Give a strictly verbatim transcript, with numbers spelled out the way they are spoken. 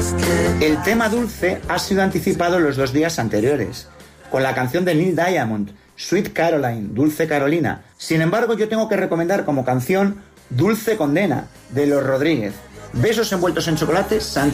El tema Dulce ha sido anticipado los dos días anteriores, con la canción de Neil Diamond, Sweet Caroline, Dulce Carolina. Sin embargo, yo tengo que recomendar como canción Dulce Condena, de Los Rodríguez. Besos envueltos en chocolate, Santi.